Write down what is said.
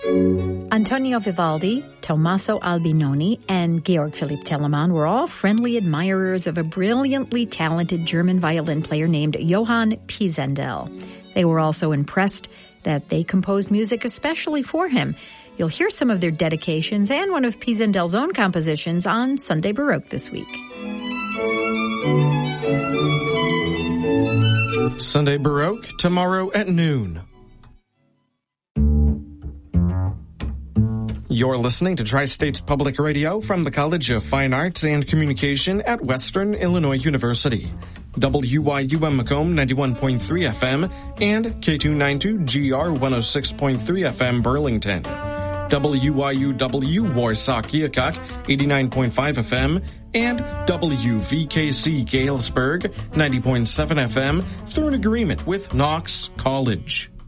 Antonio Vivaldi, Tommaso Albinoni, and Georg Philipp Telemann were all friendly admirers of a brilliantly talented German violin player named Johann Pisendel. They were also impressed that they composed music especially for him. You'll hear some of their dedications and one of Pisendel's own compositions on Sunday Baroque this week. Sunday Baroque, tomorrow at noon. You're listening to Tri-States Public Radio from the College of Fine Arts and Communication at Western Illinois University. WYUM Macomb 91.3 FM and K292GR 106.3 FM Burlington. WYUW Warsaw Keokuk 89.5 FM and WVKC Galesburg 90.7 FM through an agreement with Knox College.